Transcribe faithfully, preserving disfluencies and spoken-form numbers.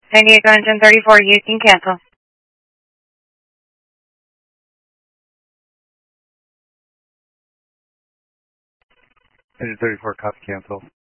San Diego engine thirty-four, you can cancel. Engine thirty-four, copy cancel.